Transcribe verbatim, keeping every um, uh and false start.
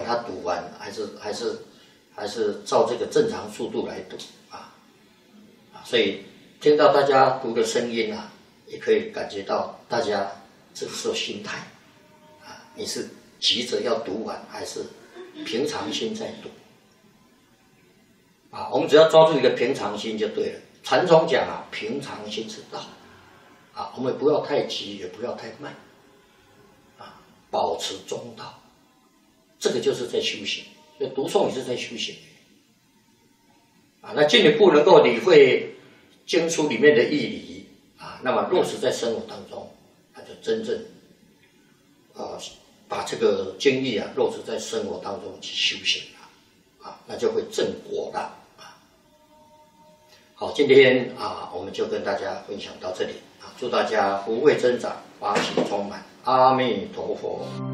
它读完，还是还是还是照这个正常速度来读啊啊！所以听到大家读的声音啊，也可以感觉到大家这个时候心态啊，你是急着要读完，还是平常心在读啊？我们只要抓住一个平常心就对了。禅宗讲啊，平常心是道啊，我们不要太急，也不要太慢啊，保持中道。这个就是在修行，所以读诵也是在修行啊。那进一步能够理会经书里面的义理啊，那么落实在生活当中，那就真正呃把这个经义啊落实在生活当中去修行了啊，那就会正果了啊。好，今天啊我们就跟大家分享到这里啊，祝大家福慧增长，法喜充满，阿弥陀佛。